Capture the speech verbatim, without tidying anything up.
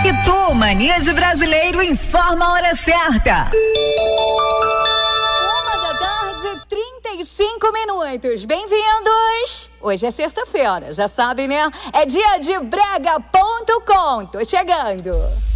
E tu, Mania de Brasileiro, informa a hora certa. Uma da tarde, trinta e cinco minutos. Bem-vindos! Hoje é sexta-feira, já sabem, né? É dia de brega ponto com. Tô chegando.